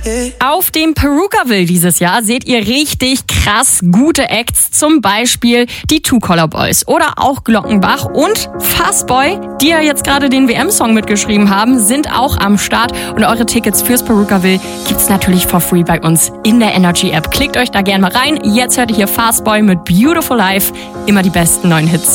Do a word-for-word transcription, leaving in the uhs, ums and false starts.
Auf dem Perukaville dieses Jahr seht ihr richtig krass gute Acts, zum Beispiel die Two Color Boys oder auch Glockenbach und Fastboy, die ja jetzt gerade den W M-Song mitgeschrieben haben, sind auch am Start und eure Tickets fürs Perukaville gibt's natürlich for free bei uns in der Energy App. Klickt euch da gerne mal rein. Jetzt hört ihr hier Fastboy mit Beautiful Life, immer die besten neuen Hits.